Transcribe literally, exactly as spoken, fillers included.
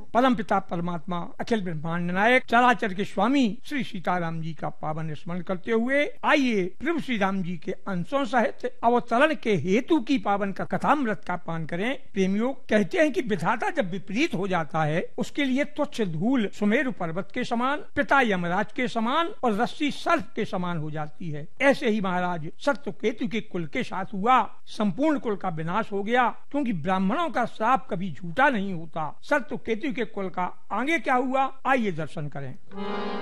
परम पिता परमात्मा अखिल ब्रह्मांड नायक चराचर के स्वामी श्री सीताराम जी का पावन स्मरण करते हुए आइए प्रभु श्री राम जी के अंशों सहित अवतरण के हेतु की पावन का कथामृत का पान करें। प्रेमियों, कहते हैं कि विधाता जब विपरीत हो जाता है उसके लिए तुच्छ धूल सुमेरु पर्वत के समान, पिता यमराज के समान और रस्सी सर्प के समान हो जाती है। ऐसे ही महाराज सत्यकेतु के कुल के साथ हुआ। संपूर्ण कुल का विनाश हो गया, क्योंकि ब्राह्मणों का श्राप कभी झूठा नहीं होता। सत्यकेतु के कुल का आगे क्या हुआ, आइए दर्शन करें।